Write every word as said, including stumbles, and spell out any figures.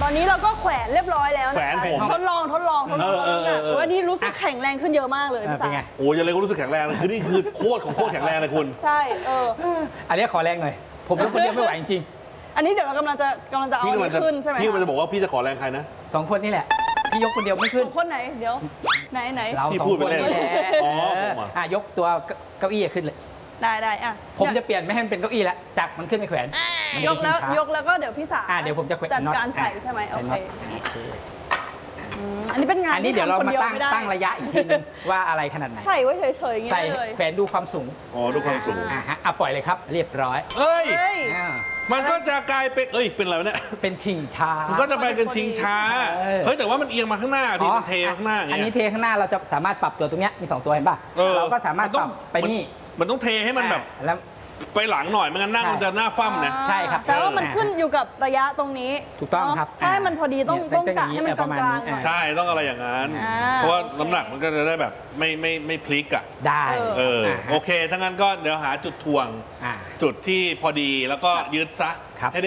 ตอนนี้เราก็แขวนเรียบร้อยแล้วนะแขวนผมทดลองทดลองทดลองน้ำหนักวันนี้รู้สึกแข็งแรงขึ้นเยอะมากเลยพี่สายโอ้ยยังไงก็รู้สึกแข็งแรงเลยคือนี่คือโคตรของโคตรแข็งแรงเลยคุณใช่เอออันนี้ขอแรงหน่อยผมเป็นคนเดียวไม่ไหวจริงอันนี้เดี๋ยวเรากำลังจะกำลังจะเอาพี่อันกำลังนี้จะขึ้นใช่ไหมพี่กำลังจะบอกว่าพี่จะขอแรงใครนะๆสองคนนี่แหละพี่ยกคนเดียวไม่ขึ้นคนไหนเดี๋ยวไหนไหนเราพี่สองพูดไปคนเล่นนี่แหละอ๋อผมอ่ะอ่ะยกตัวเก้าอี้ขึ้นเลยได้ได้อ่ะผมจะเปลี่ยนไม่ให้มันเป็นเก้าอี้แล้วจับมันขึ้นไปแขวนมันยจะกเป็นแล้วชิงช้ายกแล้วก็เดี๋ยวพี่สาอ่ะเดี๋ยวผมจะแขวนจัดน็อตการใส่ใช่ไหมโอใส่เคน็อตโอเคอืมอันนี้เป็นงานอันนี้ที่เดี๋ยวเราทำคนมาเดียวตั้งไม่ได้ตั้งระยะอีกทีนึงว่าอะไรขนาดไหนใส่ไว้เฉยๆอย่างเงี้ใส่ยเลยแขวนดูความสูงอ๋อดูความสูงอ่ะฮะอ่ะปล่อยเลยครับ เรียบร้อยเอ้ยเฮ้ยอ่ามันก็จะกลายเป็นเอ้ยเป็นอะไรวะเนี่ยเป็นชิงช้ามันก็จะไปเป็นชิงช้าเออเฮ้ยแต่ว่ามันเอียงมาข้างหน้าพี่มันเทมาข้างหน้าอย่างอันเงี้นี้ยเทข้างหน้าเราจะสามารถปรับตัวตรงเนี้ยมีสองตัวเห็นป่ะออเราก็สามารถนปต้รัองบไปนี่มันต้องเทให้มันแบบอ่ะแล้วไปหลังหน่อยไม่งั้นนั่งใช่มันจะหน้าฟั่มนะใช่ครับแต่ว่ามันเออขึ้นอยู่กับระยะตรงนี้ถูกต้องครับเนะถ้าให้มันพอดีต้องเนี่ยต้องกะเป็นให้มันปกระมาณลางนี้ๆหน่อยใช่ต้องอะไรอย่างนั้นอ่าเพราะว่าโอเคน้ำหนักมันก็จะได้แบบไม่ไม่ไม่พลิกอ่ะได้เอออ่าฮะโอเคถ้างั้นก็เดี๋ยวหาจุดถ่วงอ่าจุดที่พอดีแล้วก็ยึดซะครับให้